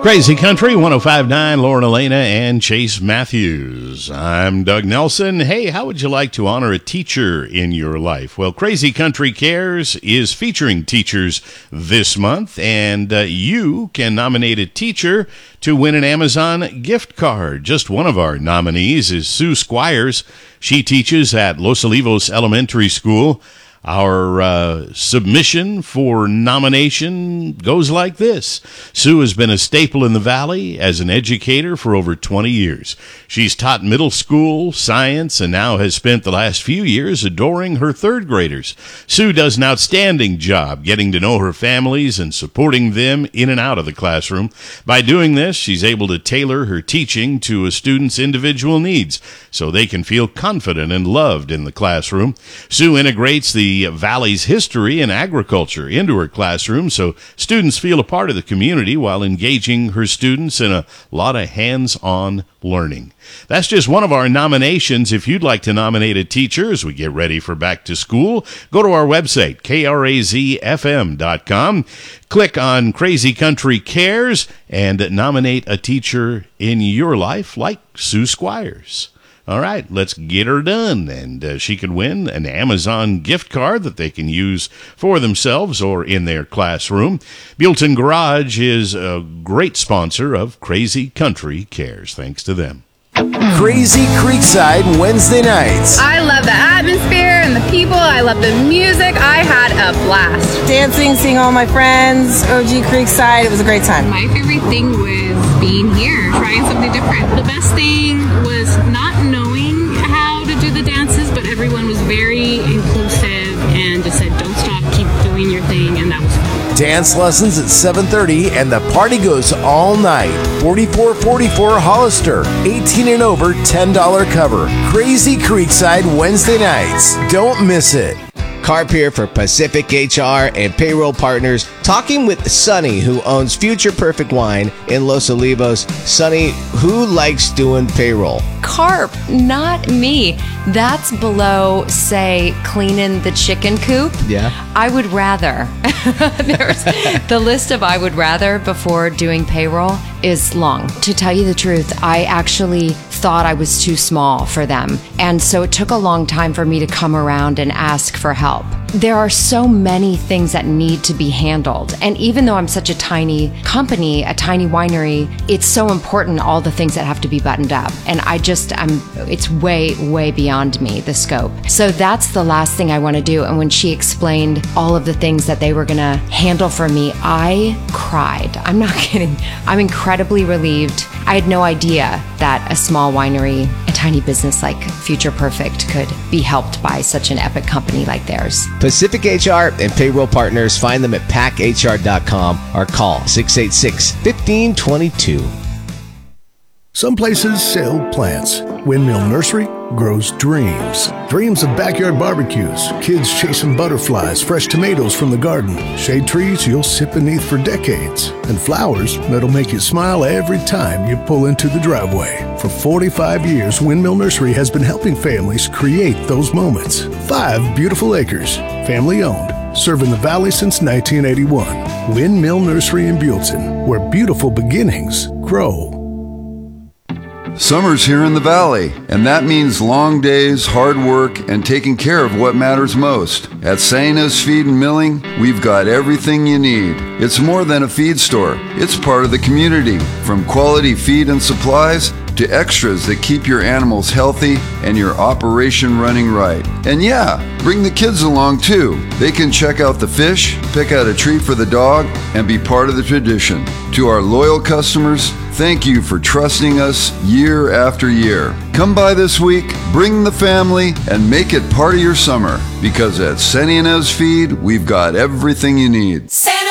Crazy Country, 105.9, Lauren Elena and Chase Matthews. I'm Doug Nelson. Hey, how would you like to honor a teacher in your life? Well, Crazy Country Cares is featuring teachers this month, and you can nominate a teacher to win an Amazon gift card. Just one of our nominees is Sue Squires. She teaches at Los Olivos Elementary School. Our submission for nomination goes like this. Sue has been a staple in the Valley as an educator for over 20 years. She's taught middle school science and now has spent the last few years adoring her third graders. Sue does an outstanding job getting to know her families and supporting them in and out of the classroom. By doing this, she's able to tailor her teaching to a student's individual needs so they can feel confident and loved in the classroom. Sue integrates the Valley's history and agriculture into her classroom so students feel a part of the community while engaging her students in a lot of hands-on learning. That's just one of our nominations. If you'd like to nominate a teacher as we get ready for back to school, go to our website, krazfm.com, click on Crazy Country Cares, and nominate a teacher in your life like Sue Squires. All right, let's get her done, and she can win an Amazon gift card that they can use for themselves or in their classroom. Buellton Garage is a great sponsor of Crazy Country Cares. Thanks to them. Crazy Creekside Wednesday nights. I love the atmosphere and the people. I love the music. I had a blast. Dancing, seeing all my friends, OG Creekside. It was a great time. My favorite thing was being here, trying something different. The best thing was not knowing how to do the dances, but everyone was very inclusive and just said, don't stop, keep doing your thing, and that was fun. Dance lessons at 7:30 and the party goes all night. 4444 Hollister. 18 and over, $10 cover. Crazy Creekside Wednesday nights. Don't miss it. Carp here for Pacific HR and Payroll Partners, talking with Sonny, who owns Future Perfect Wine in Los Olivos. Sonny, who likes doing payroll? Carp, not me. That's below, say, cleaning the chicken coop. Yeah. I would rather. There's the list of I would rather before doing payroll is long. To tell you the truth, I actually thought I was too small for them. And so it took a long time for me to come around and ask for help. There are so many things that need to be handled. And even though I'm such a tiny company, a tiny winery, it's so important, all the things that have to be buttoned up. And it's way, way beyond me, the scope. So that's the last thing I want to do. And when she explained all of the things that they were going to handle for me, I cried. I'm not kidding. I'm incredibly relieved. I had no idea that a small winery, a tiny business like Future Perfect could be helped by such an epic company like theirs. Pacific HR and Payroll Partners, find them at packhr.com or call 686-1522. Some places sell plants. Windmill Nursery grows dreams. Dreams of backyard barbecues, kids chasing butterflies, fresh tomatoes from the garden, shade trees you'll sit beneath for decades, and flowers that'll make you smile every time you pull into the driveway. For 45 years, Windmill Nursery has been helping families create those moments. 5 beautiful acres, family-owned, serving the Valley since 1981. Windmill Nursery in Buellton, where beautiful beginnings grow. Summer's here in the Valley, and that means long days, hard work, and taking care of what matters most. At Santa's Feed and Milling, we've got everything you need. It's more than a feed store. It's part of the community, from quality feed and supplies to extras that keep your animals healthy and your operation running right. And yeah, bring the kids along too. They can check out the fish, pick out a treat for the dog, and be part of the tradition. To our loyal customers, thank you for trusting us year after year. Come by this week, bring the family, and make it part of your summer. Because at Santa Ynez Feed, we've got everything you need. Santa